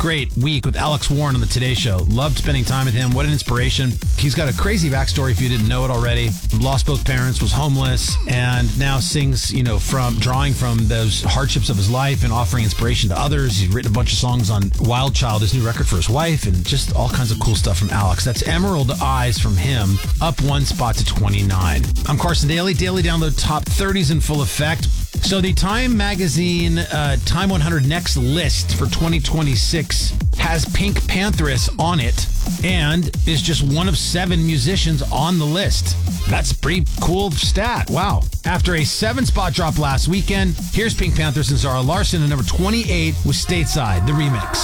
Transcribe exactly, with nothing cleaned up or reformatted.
great week with Alex Warren on the Today Show. Loved spending time with him. What an inspiration. He's got a crazy backstory if you didn't know it already. Lost both parents, was homeless, and now sings, you know, from drawing from those hardships of his life and offering inspiration to others. He's written a bunch of songs on Wild Child, his new record for his wife, and just all kinds of cool stuff from Alex. That's Emerald Eyes from him, up one spot to twenty-nine. I'm Carson Daly. Daily Download Top thirties in full effect. So the Time Magazine uh, Time one hundred Next list for twenty twenty-six has Pink Pantheress on it and is just one of seven musicians on the list. That's a pretty cool stat. Wow. After a seven-spot drop last weekend, here's Pink Pantheress and Zara Larsson at number twenty-eight with Stateside, the remix.